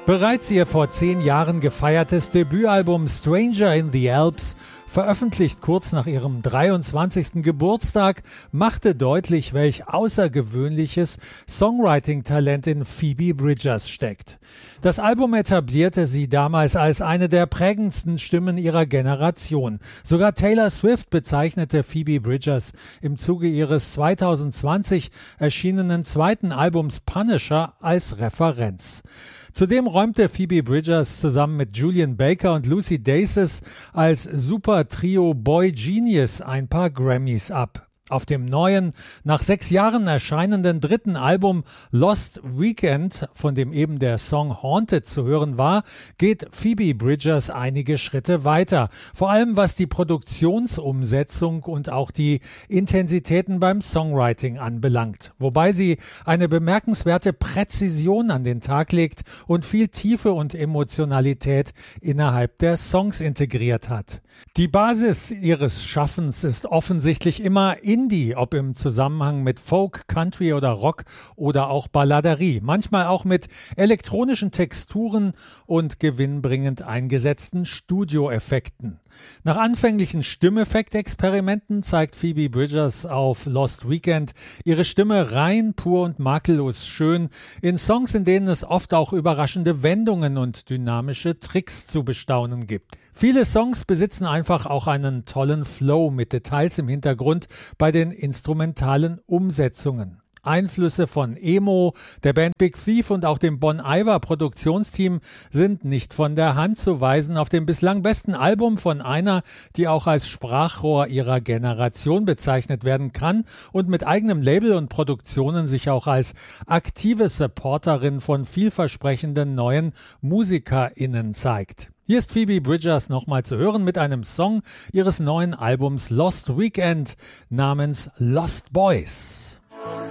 Bereits ihr vor 10 Jahren gefeiertes Debütalbum Stranger in the Alps, veröffentlicht kurz nach ihrem 23. Geburtstag, machte deutlich, welch außergewöhnliches Songwriting-Talent in Phoebe Bridgers steckt. Das Album etablierte sie damals als eine der prägendsten Stimmen ihrer Generation. Sogar Taylor Swift bezeichnete Phoebe Bridgers im Zuge ihres 2020 erschienenen zweiten Albums Punisher als Referenz. Zudem räumte Phoebe Bridgers zusammen mit Julian Baker und Lucy Dacus als Supertrio Boy Genius ein paar Grammys ab. Auf dem neuen, nach 6 Jahren erscheinenden dritten Album Lost Weekend, von dem eben der Song Haunted zu hören war, geht Phoebe Bridgers einige Schritte weiter. Vor allem was die Produktionsumsetzung und auch die Intensitäten beim Songwriting anbelangt. Wobei sie eine bemerkenswerte Präzision an den Tag legt und viel Tiefe und Emotionalität innerhalb der Songs integriert hat. Die Basis ihres Schaffens ist offensichtlich immer Indie, ob im Zusammenhang mit Folk, Country oder Rock oder auch Balladerie. Manchmal auch mit elektronischen Texturen und gewinnbringend eingesetzten Studioeffekten. Nach anfänglichen Stimmeffektexperimenten zeigt Phoebe Bridgers auf Lost Weekend ihre Stimme rein, pur und makellos schön in Songs, in denen es oft auch überraschende Wendungen und dynamische Tricks zu bestaunen gibt. Viele Songs besitzen einfach auch einen tollen Flow mit Details im Hintergrund bei den instrumentalen Umsetzungen. Einflüsse von Emo, der Band Big Thief und auch dem Bon Iver Produktionsteam sind nicht von der Hand zu weisen. Auf dem bislang besten Album von einer, die auch als Sprachrohr ihrer Generation bezeichnet werden kann und mit eigenem Label und Produktionen sich auch als aktive Supporterin von vielversprechenden neuen MusikerInnen zeigt. Hier ist Phoebe Bridgers nochmal zu hören mit einem Song ihres neuen Albums Lost Weekend namens Lost Boys.